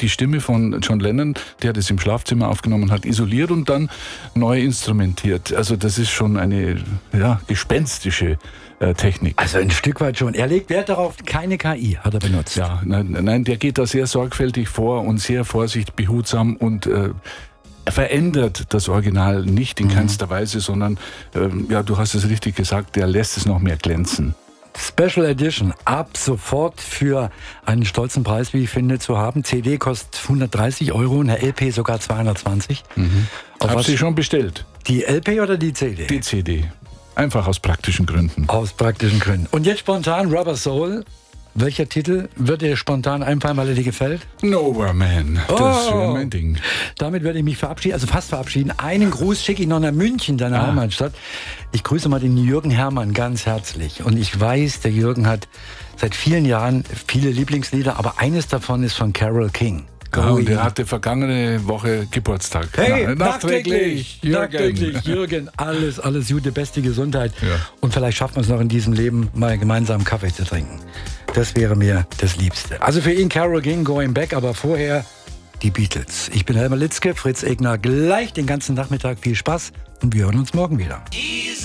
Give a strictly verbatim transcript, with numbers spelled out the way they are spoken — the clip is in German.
die Stimme von John Lennon, der das im Schlafzimmer aufgenommen hat, isoliert und dann neu instrumentiert. Also das ist schon eine ja, gespenstische äh, Technik. Also ein Stück weit schon. Er legt Wert darauf, keine K I hat er benutzt. Ja, nein, nein, der geht da sehr sorgfältig vor und sehr vorsichtig, behutsam und äh, er verändert das Original nicht in keinster Weise, sondern, ähm, ja, du hast es richtig gesagt, der lässt es noch mehr glänzen. Special Edition, ab sofort für einen stolzen Preis, wie ich finde, zu haben. C D kostet hundertdreißig Euro, eine L P sogar zweihundertzwanzig. Mhm. Hab sie schon bestellt. Die L P oder die C D? Die C D. Einfach aus praktischen Gründen. Aus praktischen Gründen. Und jetzt spontan Rubber Soul. Welcher Titel wird dir spontan einfallen, weil er dir gefällt? Nowhere Man. Das Oh. wäre mein Ding. Damit werde ich mich verabschieden, also fast verabschieden. Einen Gruß schicke ich noch nach München, deiner Ah. Heimatstadt. Ich grüße mal den Jürgen Herrmann ganz herzlich. Und ich weiß, der Jürgen hat seit vielen Jahren viele Lieblingslieder, aber eines davon ist von Carole King. Ja, und er hatte vergangene Woche Geburtstag. Hey, Na, nachträglich, Jürgen. nachträglich, Jürgen, alles, alles Gute, beste Gesundheit. Ja. Und vielleicht schaffen wir es noch in diesem Leben, mal gemeinsam Kaffee zu trinken. Das wäre mir das Liebste. Also für ihn Carole King, Going Back, aber vorher die Beatles. Ich bin Helmer Litzke, Fritz Egner, gleich den ganzen Nachmittag viel Spaß und wir hören uns morgen wieder.